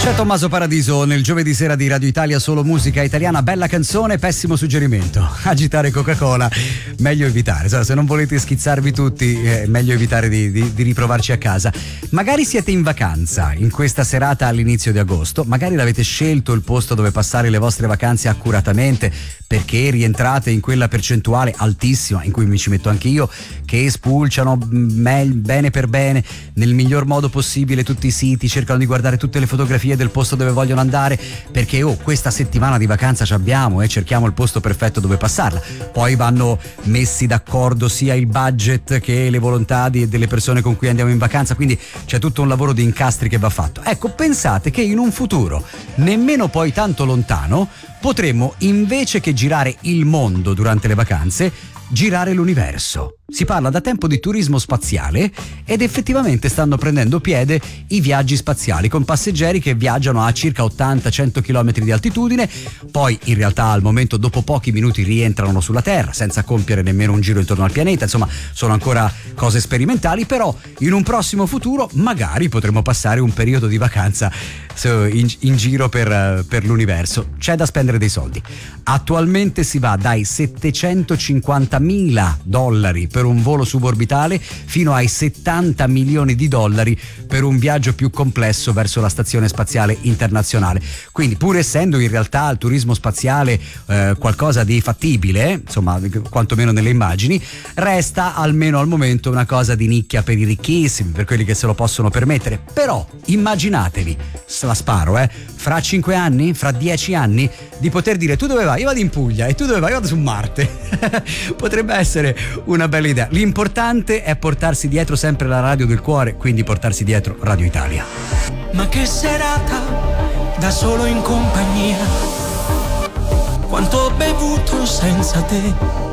C'è Tommaso Paradiso nel giovedì sera di Radio Italia, solo musica italiana, bella canzone, pessimo suggerimento. Agitare Coca-Cola, meglio evitare. Se non volete schizzarvi tutti, è meglio evitare di riprovarci a casa. Magari siete in vacanza in questa serata all'inizio di agosto, magari l'avete scelto il posto dove passare le vostre vacanze accuratamente, perché rientrate in quella percentuale altissima, in cui mi ci metto anch'io, che spulciano bene per bene, nel miglior modo possibile tutti i siti, cercano di guardare tutte le fotografie del posto dove vogliono andare, perché questa settimana di vacanza ci abbiamo e cerchiamo il posto perfetto dove passarla. Poi vanno messi d'accordo sia il budget che le volontà delle persone con cui andiamo in vacanza, quindi c'è tutto un lavoro di incastri che va fatto. Ecco, pensate che in un futuro nemmeno poi tanto lontano potremmo, invece che girare il mondo durante le vacanze, girare l'universo. Si parla da tempo di turismo spaziale ed effettivamente stanno prendendo piede i viaggi spaziali con passeggeri che viaggiano a circa 80-100 km di altitudine, poi in realtà al momento dopo pochi minuti rientrano sulla Terra senza compiere nemmeno un giro intorno al pianeta. Insomma, sono ancora cose sperimentali, però in un prossimo futuro magari potremo passare un periodo di vacanza in giro per l'universo. C'è da spendere dei soldi. Attualmente si va dai $750.000 per un volo suborbitale fino ai $70 milioni per un viaggio più complesso verso la Stazione Spaziale Internazionale. Quindi, pur essendo in realtà il turismo spaziale qualcosa di fattibile, insomma, quantomeno nelle immagini, resta almeno al momento una cosa di nicchia per i ricchissimi, per quelli che se lo possono permettere. Però immaginatevi, la sparo, fra 5 anni, fra 10 anni, di poter dire: tu dove vai? Io vado in Puglia. E tu dove vai? Io vado su Marte. Potrebbe essere una bella idea. L'importante è portarsi dietro sempre la radio del cuore, quindi portarsi dietro Radio Italia. Ma che serata, da solo in compagnia, quanto ho bevuto senza te.